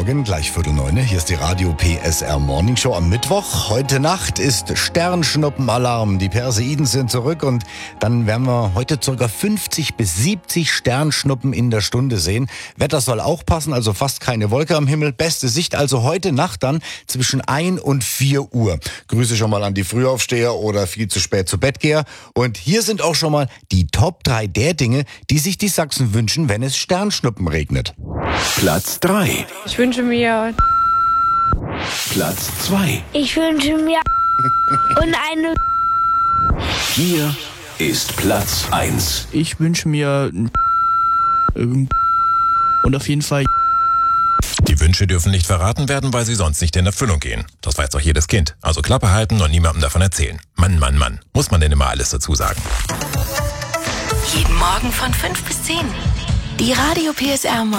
Morgen, gleich 8:45. Hier ist die Radio PSR Morning Show am Mittwoch. Heute Nacht ist Sternschnuppenalarm. Die Perseiden sind zurück und dann werden wir heute ca. 50 bis 70 Sternschnuppen in der Stunde sehen. Wetter soll auch passen, also fast keine Wolke am Himmel. Beste Sicht also heute Nacht dann zwischen 1 und 4 Uhr. Grüße schon mal an die Frühaufsteher oder viel zu spät zu Bettgeher. Und hier sind auch schon mal die Top 3 der Dinge, die sich die Sachsen wünschen, wenn es Sternschnuppen regnet. Platz 3. Ich wünsche mir Platz 2. Ich wünsche mir und eine. Hier ist Platz 1. Ich wünsche mir und auf jeden Fall. Die Wünsche dürfen nicht verraten werden, weil sie sonst nicht in Erfüllung gehen. Das weiß doch jedes Kind. Also Klappe halten und niemandem davon erzählen. Mann, Mann, Mann. Muss man denn immer alles dazu sagen? Jeden Morgen von 5 bis 10. Die Radio PSR